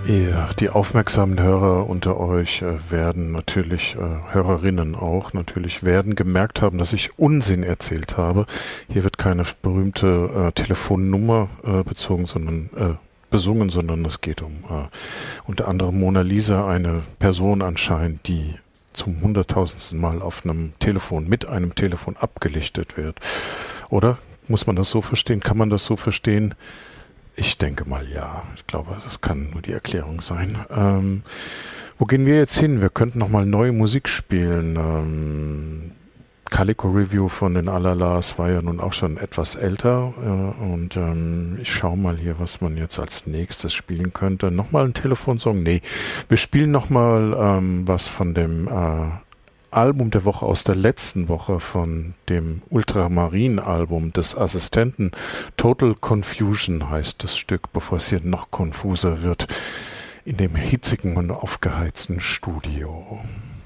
Ja, die aufmerksamen Hörer unter euch werden natürlich, Hörerinnen auch, natürlich werden gemerkt haben, dass ich Unsinn erzählt habe. Hier wird keine berühmte Telefonnummer besungen, sondern es geht um unter anderem Mona Lisa, eine Person anscheinend, die zum 100.000. Mal auf einem Telefon, mit einem Telefon abgelichtet wird. Oder? Muss man das so verstehen? Kann man das so verstehen? Ich denke mal ja. Ich glaube, das kann nur die Erklärung sein. Wo gehen wir jetzt hin? Wir könnten nochmal neue Musik spielen. Calico Review von den Alalas war ja nun auch schon etwas älter. Ich schaue mal hier, was man jetzt als nächstes spielen könnte. Nochmal ein Telefonsong? Nee, wir spielen nochmal was von dem Album der Woche aus der letzten Woche, von dem Ultramarin-Album des Assistenten. Total Confusion heißt das Stück, bevor es hier noch konfuser wird, in dem hitzigen und aufgeheizten Studio.